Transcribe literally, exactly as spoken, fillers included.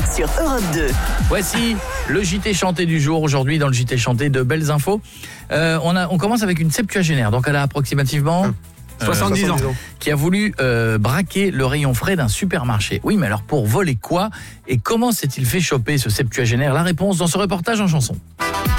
sur Europe deux. Voici le J T chanté du jour. Aujourd'hui, dans le J T chanté, de belles infos. Euh, on, a, on commence avec une septuagénaire, donc elle a approximativement... Euh, soixante-dix ans. Qui a voulu euh, braquer le rayon frais d'un supermarché. Oui, mais alors pour voler quoi? Et comment s'est-il fait choper ce septuagénaire? La réponse dans ce reportage en chanson.